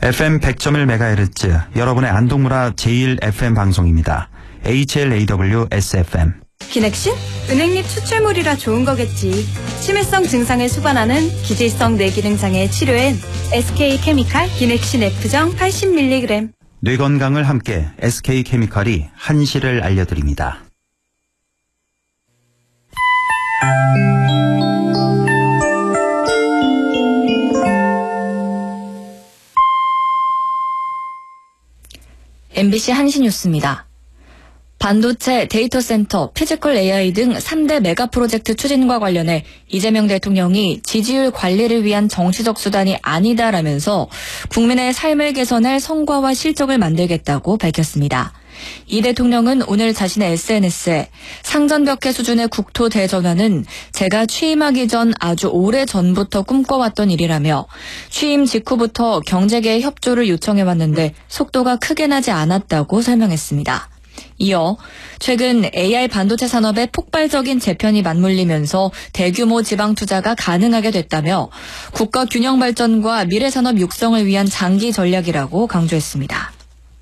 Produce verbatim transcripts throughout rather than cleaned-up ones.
에프엠 백 점 일 메가헤르츠 여러분의 안동문화 제일 에프엠 방송입니다. 에이치엘에이더블유 에스에프엠. 기넥신? 은행잎 추출물이라 좋은 거겠지. 치매성 증상을 수반하는 기질성 뇌기능장애 치료엔 에스케이케미칼 기넥신 F정 팔십 밀리그램. 뇌 건강을 함께 에스케이케미칼이 한시를 알려드립니다. 엠비씨 한시뉴스입니다. 반도체, 데이터 센터, 피지컬 에이아이 등 삼 대 메가 프로젝트 추진과 관련해 이재명 대통령이 지지율 관리를 위한 정치적 수단이 아니다라면서 국민의 삶을 개선할 성과와 실적을 만들겠다고 밝혔습니다. 이 대통령은 오늘 자신의 에스엔에스에 상전벽해 수준의 국토 대전환은 제가 취임하기 전 아주 오래 전부터 꿈꿔왔던 일이라며 취임 직후부터 경제계의 협조를 요청해왔는데 속도가 크게 나지 않았다고 설명했습니다. 이어 최근 에이아이 반도체 산업에 폭발적인 재편이 맞물리면서 대규모 지방 투자가 가능하게 됐다며 국가 균형 발전과 미래 산업 육성을 위한 장기 전략이라고 강조했습니다.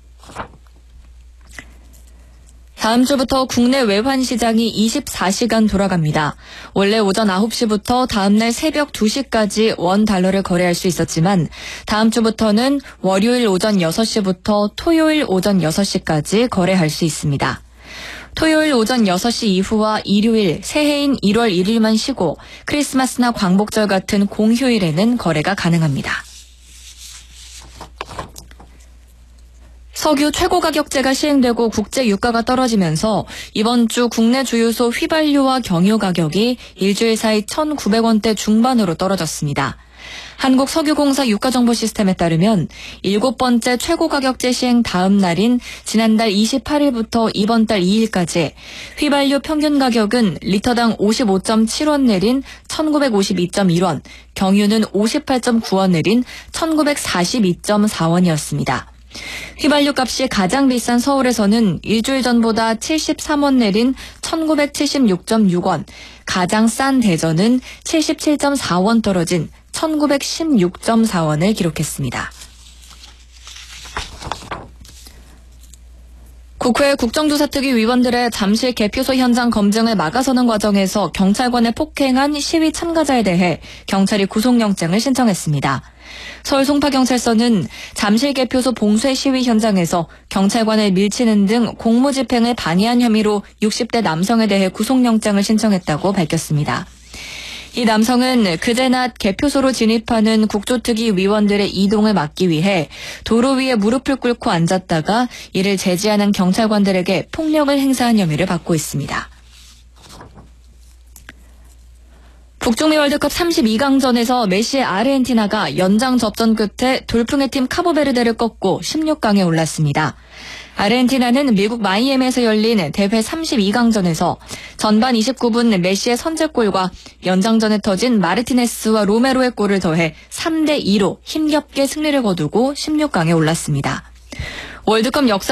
다음 주부터 국내 외환 시장이 이십사 시간 돌아갑니다. 원래 오전 아홉 시부터 다음날 새벽 두 시까지 원 달러를 거래할 수 있었지만 다음 주부터는 월요일 오전 여섯 시부터 토요일 오전 여섯 시까지 거래할 수 있습니다. 토요일 오전 여섯 시 이후와 일요일, 새해인 일월 일일만 쉬고 크리스마스나 광복절 같은 공휴일에는 거래가 가능합니다. 석유 최고가격제가 시행되고 국제 유가가 떨어지면서 이번 주 국내 주유소 휘발유와 경유 가격이 일주일 사이 천구백 원대 중반으로 떨어졌습니다. 한국석유공사 유가정보 시스템에 따르면 일곱 번째 최고가격제 시행 다음 날인 지난달 이십팔 일부터 이번 달 이 일까지 휘발유 평균 가격은 리터당 오십오 점 칠 원 내린 천구백오십이 점 일 원, 경유는 오십팔 점 구 원 내린 천구백사십이 점 사 원이었습니다. 휘발유 값이 가장 비싼 서울에서는 일주일 전보다 칠십삼 원 내린 천구백칠십육 점 육 원, 가장 싼 대전은 칠십칠 점 사 원 떨어진 천구백십육 점 사 원을 기록했습니다. 국회 국정조사특위 위원들의 잠실 개표소 현장 검증을 막아서는 과정에서 경찰관을 폭행한 시위 참가자에 대해 경찰이 구속영장을 신청했습니다. 서울 송파경찰서는 잠실 개표소 봉쇄 시위 현장에서 경찰관을 밀치는 등 공무집행을 반의한 혐의로 육십 대 남성에 대해 구속영장을 신청했다고 밝혔습니다. 이 남성은 그제 낮 개표소로 진입하는 국조특위 위원들의 이동을 막기 위해 도로 위에 무릎을 꿇고 앉았다가 이를 제지하는 경찰관들에게 폭력을 행사한 혐의를 받고 있습니다. 북중미 월드컵 삼십이 강전에서 메시의 아르헨티나가 연장 접전 끝에 돌풍의 팀 카보베르데를 꺾고 십육 강에 올랐습니다. 아르헨티나는 미국 마이애미에서 열린 대회 삼십이 강전에서 전반 이십구 분 메시의 선제골과 연장전에 터진 마르티네스와 로메로의 골을 더해 삼 대 이로 힘겹게 승리를 거두고 십육 강에 올랐습니다. 월드컵 역사